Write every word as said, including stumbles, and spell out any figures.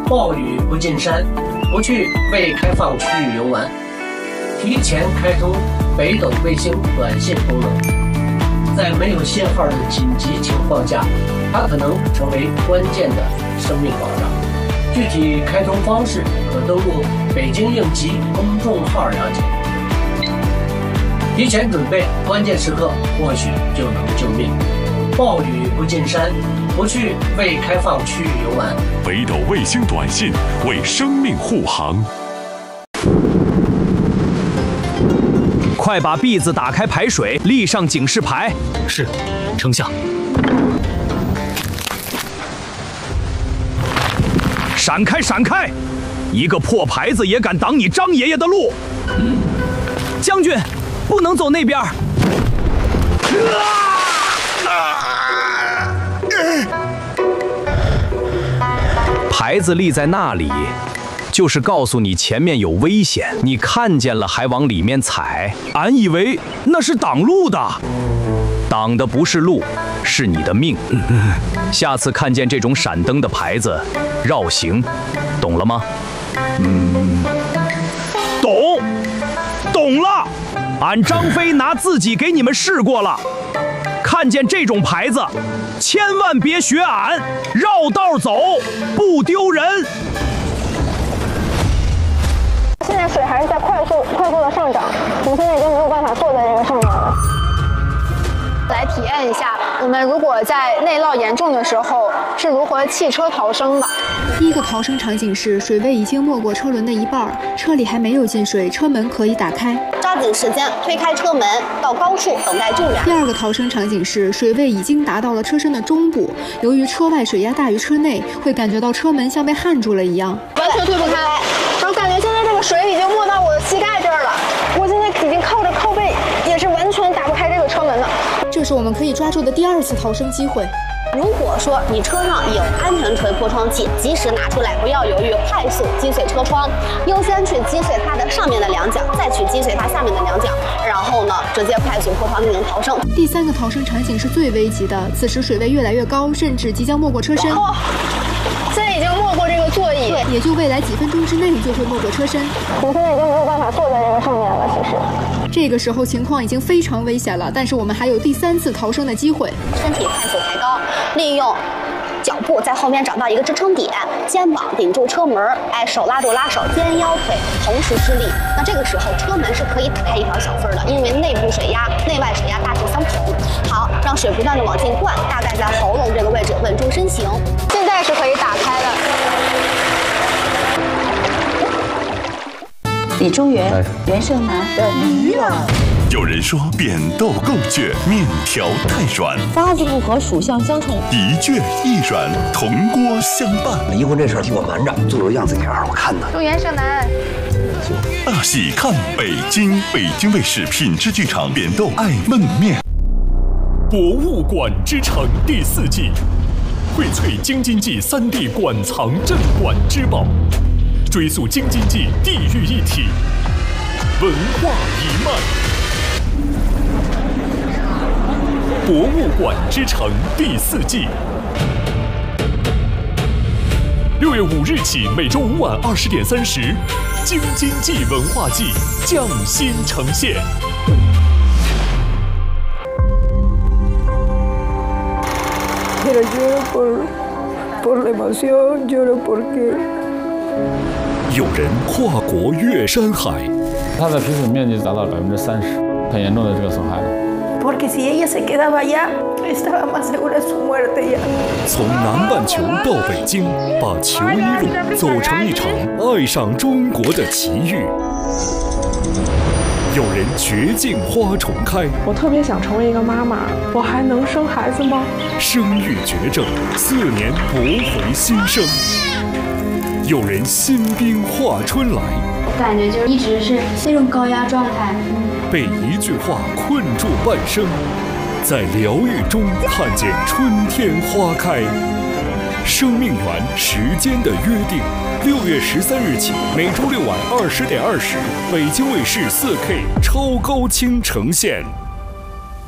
暴雨不进山，不去未开放区域游玩。提前开通北斗卫星短信功能，在没有信号的紧急情况下，它可能成为关键的生命保障。具体开通方式可登录北京应急公众号了解。提前准备，关键时刻或许就能救命。暴雨不进山，不去未开放区域游玩。 北斗卫星短信为生命护航。 快把篦子打开排水，立上警示牌。 是，丞相。 闪开，闪开！一个破牌子也敢挡你张爷爷的路！嗯、将军，不能走那边。啊牌子立在那里，就是告诉你前面有危险。你看见了还往里面踩，俺以为那是挡路的，挡的不是路，是你的命。下次看见这种闪灯的牌子，绕行，懂了吗？嗯，懂，懂了。俺张飞拿自己给你们试过了。看见这种牌子，千万别学俺，绕道走，不丢人。 现在水还是在快速、快速的上涨，我们现在已经没有办法坐在这个上面了。来体验一下，我们如果在内涝严重的时候是如何弃车逃生的。 第一个逃生场景是水位已经没过车轮的一半，车里还没有进水，车门可以打开， 抓紧时间推开车门，到高处等待救援。 第二个逃生场景是水位已经达到了车身的中部，由于车外水压大于车内，会感觉到车门像被焊住了一样， 完全推不开。然后感觉现在这个水已经没到我的膝盖这儿了，我现在已经靠着靠背，也是完全打不开这个车门了。 这是我们可以抓住的第二次逃生机会。 如果说你车上有安全锤破窗器，及时拿出来，不要犹豫，快速击碎车窗，优先去击碎它的上面的两角，再去击碎它下面的两角，然后呢，直接快速破窗进行逃生。 第三个逃生场景是最危急的，此时水位越来越高，甚至即将没过车身。 哦，现在已经没过这个座椅， 也就未来几分钟之内就会没过车身。 我们现在已经没有办法坐在这个上面了，其实。 这个时候情况已经非常危险了，但是我们还有第三次逃生的机会。 身体快速抬高，利用脚步在后面找到一个支撑点，肩膀顶住车门，哎，手拉住拉手，肩腰腿同时施力。那这个时候车门是可以打开一条小缝的，因为内部水压、内外水压大致相同。好，让水不断的往进灌，大概在喉咙这个位置稳住身形。现在是可以打开的。 李中原、袁胜男的鱼了。 有人说扁豆够倔，面条太软， 八字不合，属相相冲， 一倔一软，铜锅相伴。 离婚这事儿替我瞒着，做个样子给儿我看呢。 祝袁胜男。 大戏看北京，北京卫视品质剧场扁豆爱焖面。博物馆之城第四季，荟萃京津冀三地馆藏镇馆之宝。追溯京津冀地域一体，文化一脉。博物馆之城第四季，六月五日起，每周五晚二十点三十，京津冀文化季匠心呈现。 Pero lloro por por la emoción, lloro porque。 有人跨国越山海， 它的皮肤面积达到百分之三十，很严重的这个损害了。 Porque si ella se quedaba allá, estaba más segura su muerte ya。 从南半球到北京，把球衣路走成一场爱上中国的奇遇。有人绝境花重开， 我特别想成为一个妈妈，我还能生孩子吗？ 生育绝症，四年驳回新生。有人新兵化春来， 我感觉就一直是那种高压状态， 被一句话困住半生，在疗愈中看见春天花开。生命源时间的约定，六月十三日起，每周六晚二十点二十，北京卫视四 K 超高清呈现。